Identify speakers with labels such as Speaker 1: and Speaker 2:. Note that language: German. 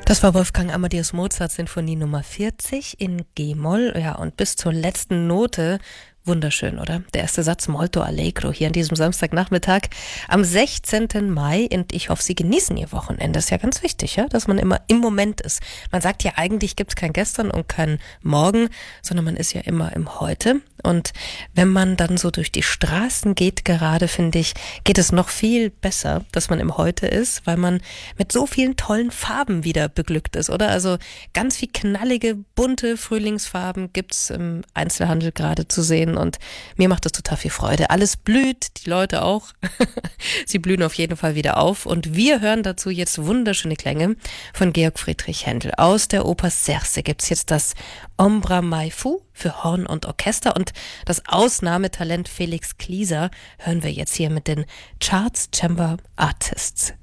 Speaker 1: Das war Wolfgang Amadeus Mozart Sinfonie Nummer 40 in G-Moll. Ja, und bis zur letzten Note. Wunderschön, oder? Der erste Satz Molto Allegro hier an diesem Samstagnachmittag am 16. Mai. Und ich hoffe, Sie genießen Ihr Wochenende. Das ist ja ganz wichtig, ja, dass man immer im Moment ist. Man sagt ja, eigentlich gibt's kein Gestern und kein Morgen, sondern man ist ja immer im Heute. Und wenn man dann so durch die Straßen geht gerade, finde ich, geht es noch viel besser, dass man im Heute ist, weil man mit so vielen tollen Farben wieder beglückt ist, oder? Also ganz viel knallige, bunte Frühlingsfarben gibt's im Einzelhandel gerade zu sehen und mir macht das total viel Freude. Alles blüht, die Leute auch. Sie blühen auf jeden Fall wieder auf und wir hören dazu jetzt wunderschöne Klänge von Georg Friedrich Händel. Aus der Oper Serse gibt's jetzt das Ombra Mai Fu für Horn und Orchester und das Ausnahmetalent Felix Klieser hören wir jetzt hier mit den Charts Chamber Artists.